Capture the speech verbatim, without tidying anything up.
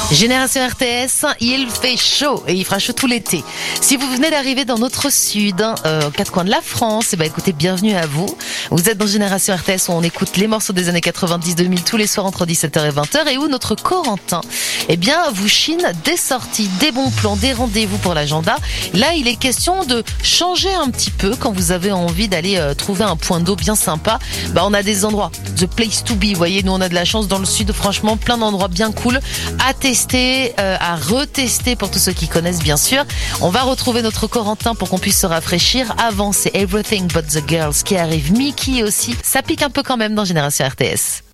Génération R T S, il fait chaud et il fera chaud tout l'été. Si vous venez d'arriver dans notre sud, euh, aux quatre coins de la France, eh ben écoutez, bienvenue à vous. Vous êtes dans Génération R T S où on écoute les morceaux des années quatre-vingt-dix deux mille tous les soirs entre dix-sept heures et vingt heures et où notre Corentin, eh bien, vous chine des sorties, des bons plans, des rendez-vous pour l'agenda. Là, il est question de changer un petit peu quand vous avez envie d'aller euh, trouver un point d'eau bien sympa. Bah, on a des endroits, the place to be. Vous voyez, nous on a de la chance dans le sud, franchement, plein d'endroits bien cool à tester, euh, à retester pour tous ceux qui connaissent bien sûr. On va retrouver notre Corentin pour qu'on puisse se rafraîchir. Avant, c'est Everything But The Girls qui arrive, Mickey aussi. Ça pique un peu quand même dans Génération R T S.